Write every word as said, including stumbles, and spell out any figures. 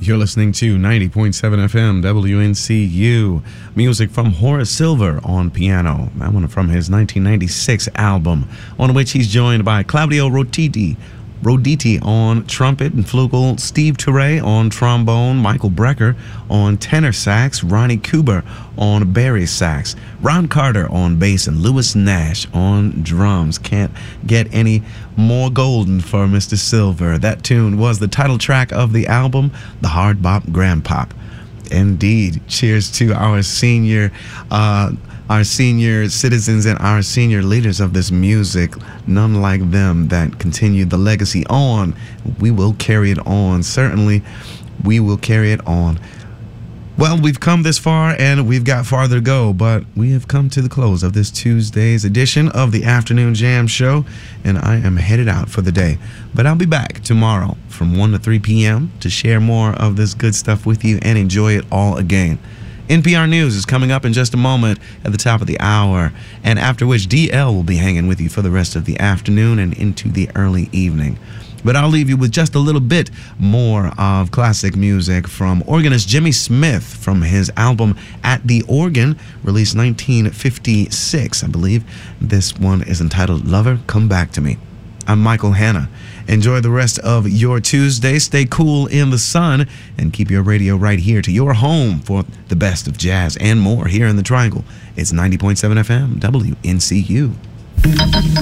You're listening to ninety point seven F M W N C U. Music from Horace Silver on piano. That one from his nineteen ninety-six album, on which he's joined by Claudio Roditi, Roditi on trumpet and flugel, Steve Turre on trombone, Michael Brecker on tenor sax, Ronnie Cooper on bari sax, Ron Carter on bass, and Lewis Nash on drums. Can't get any more golden for Mister Silver. That tune was the title track of the album, The Hard Bop Grandpop. Indeed. Cheers to our senior uh our senior citizens and our senior leaders of this music. None like them that continue the legacy on. We will carry it on. Certainly, we will carry it on. Well, we've come this far and we've got farther to go, but we have come to the close of this Tuesday's edition of the Afternoon Jam Show, and I am headed out for the day. But I'll be back tomorrow from one to three p.m. to share more of this good stuff with you and enjoy it all again. N P R News is coming up in just a moment at the top of the hour, and after which D L will be hanging with you for the rest of the afternoon and into the early evening. But I'll leave you with just a little bit more of classic music from organist Jimmy Smith from his album At the Organ, released nineteen fifty-six, I believe. This one is entitled Lover, Come Back to Me. I'm Michael Hanna. Enjoy the rest of your Tuesday. Stay cool in the sun and keep your radio right here to your home for the best of jazz and more here in the Triangle. It's ninety point seven F M W N C U.